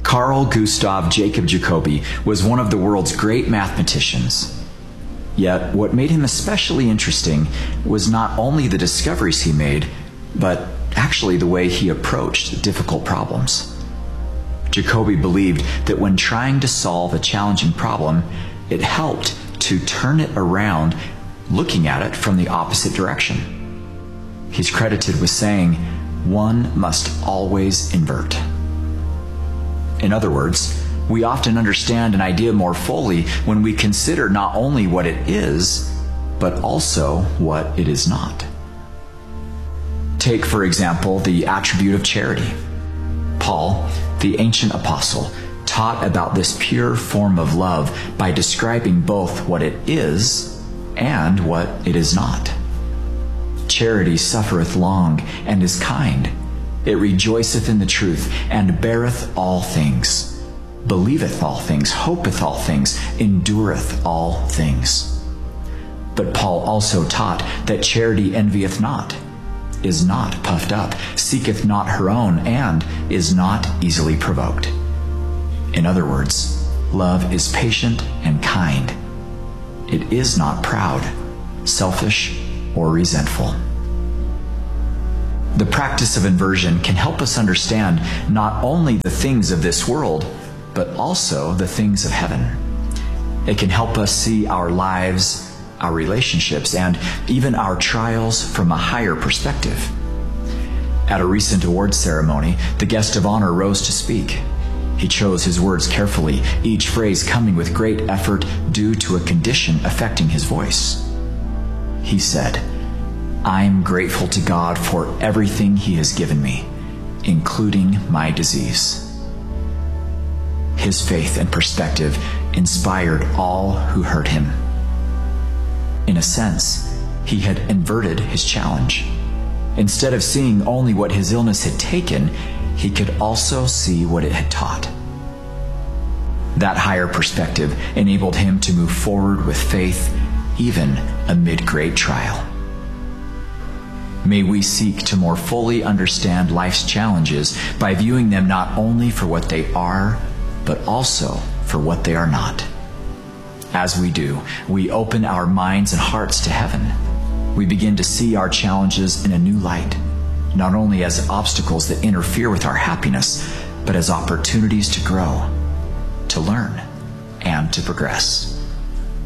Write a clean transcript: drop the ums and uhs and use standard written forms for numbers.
Carl Gustav Jacob Jacobi was one of the world's great mathematicians. Yet, what made him especially interesting was not only the discoveries he made, but actually the way he approached difficult problems. Jacobi believed that when trying to solve a challenging problem, it helped to turn it around, looking at it from the opposite direction. He's credited with saying, "One must always invert." In other words, we often understand an idea more fully when we consider not only what it is, but also what it is not. Take, for example, the attribute of charity. Paul, the ancient apostle, taught about this pure form of love by describing both what it is and what it is not. Charity suffereth long and is kind. It rejoiceth in the truth, and beareth all things, believeth all things, hopeth all things, endureth all things. But Paul also taught that charity envieth not, is not puffed up, seeketh not her own, and is not easily provoked. In other words, love is patient and kind. It is not proud, selfish, or resentful. The practice of inversion can help us understand not only the things of this world, but also the things of heaven. It can help us see our lives, our relationships, and even our trials from a higher perspective. At a recent awards ceremony, the guest of honor rose to speak. He chose his words carefully, each phrase coming with great effort due to a condition affecting his voice. He said, "I'm grateful to God for everything He has given me, including my disease." His faith and perspective inspired all who heard him. In a sense, he had inverted his challenge. Instead of seeing only what his illness had taken, he could also see what it had taught. That higher perspective enabled him to move forward with faith, even amid great trial. May we seek to more fully understand life's challenges by viewing them not only for what they are, but also for what they are not. As we do, we open our minds and hearts to heaven. We begin to see our challenges in a new light, not only as obstacles that interfere with our happiness, but as opportunities to grow, to learn, and to progress.